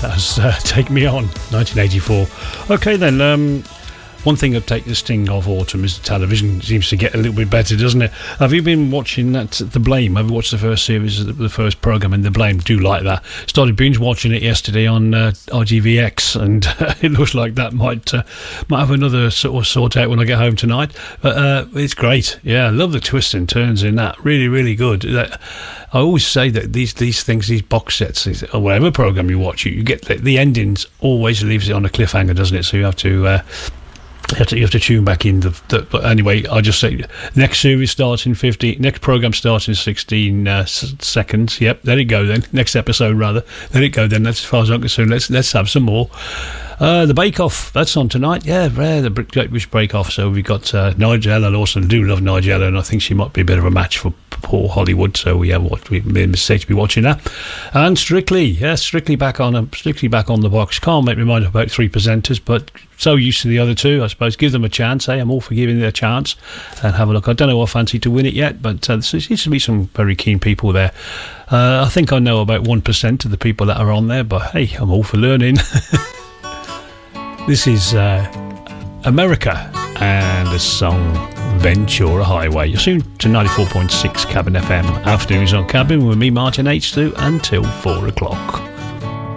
as Take Me On, 1984. Okay then, one thing that takes the sting of autumn is the television seems to get a little bit better, doesn't it? Have you been watching that, The Blame? Have you watched the first series, the first programme in The Blame? Do like that. Started binge watching it yesterday on RGVX, and it looks like that might have another sort out when I get home tonight. But it's great. Yeah, I love the twists and turns in that. Really, really good. I always say that these things, these box sets, or whatever programme you watch, you get the endings always leaves it on a cliffhanger, doesn't it? So you have to. You have to tune back in. But anyway, I'll just say next series starts in 15. Next program starts in 16 seconds. Yep, there it go then. Next episode rather. There it go then. That's as far as I'm concerned. Let's have some more. The Bake Off, that's on tonight. Yeah, the British Bake Off. So we've got Nigella Lawson. I do love Nigella, and I think she might be a bit of a match for poor Hollywood. So we made a mistake to be watching that. And Strictly back on the box. Can't make my mind up about 3 presenters, but so used to the other 2, I suppose. Give them a chance. I'm all for giving them a chance and have a look. I don't know who I fancy to win it yet, but there seems to be some very keen people there. I think I know about 1% of the people that are on there, but hey, I'm all for learning. This is America and the song Ventura Highway. You're soon to 94.6 Cabin FM. Afternoons on Cabin with me, Martin H. until 4 o'clock.